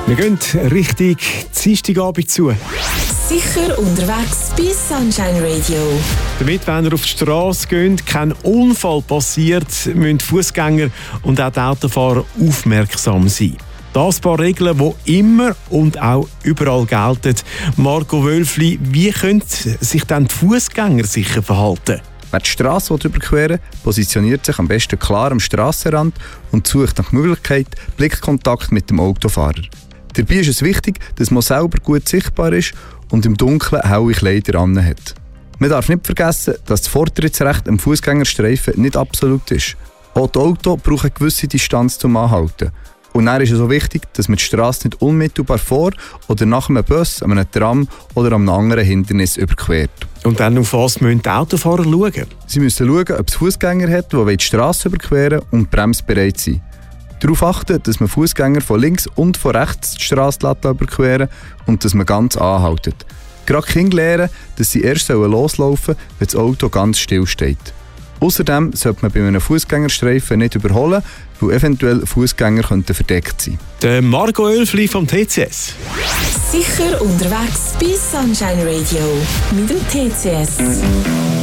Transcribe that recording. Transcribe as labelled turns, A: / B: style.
A: Wir gehen Richtung Dienstagabend zu.
B: Sicher unterwegs bei Sunshine Radio.
A: Damit, wenn ihr auf die Straße geht, kein Unfall passiert, müssen Fußgänger und auch die Autofahrer aufmerksam sein. Das paar Regeln, die immer und auch überall gelten. Marco Wölfli, wie können sich dann die Fußgänger sicher verhalten?
C: Wer die Strasse überqueren will, positioniert sich am besten klar am Strassenrand und sucht nach Möglichkeit Blickkontakt mit dem Autofahrer. Dabei ist es wichtig, dass man selber gut sichtbar ist und im Dunkeln helle Kleider anhat. Man darf nicht vergessen, dass das Vortrittsrecht am Fußgängerstreifen nicht absolut ist. Auch die Autos brauchen eine gewisse Distanz zum Anhalten. Und dann ist es auch wichtig, dass man die Strasse nicht unmittelbar vor oder nach einem Bus, einem Tram oder einem anderen Hindernis überquert.
A: Und dann auf was müssen die Autofahrer schauen?
C: Sie müssen schauen, ob es Fußgänger hat, die die Strasse überqueren und bremsbereit sind. Darauf achten, dass man Fußgänger von links und von rechts die Strasse überqueren und dass man ganz anhaltet. Gerade Kinder lernen, dass sie erst loslaufen sollen, wenn das Auto ganz still steht. Außerdem sollte man bei einem Fußgängerstreifen nicht überholen, weil eventuell Fußgänger verdeckt sein könnten.
A: Der Marco Wölfli vom TCS.
B: Sicher unterwegs bei Sunshine Radio mit dem TCS.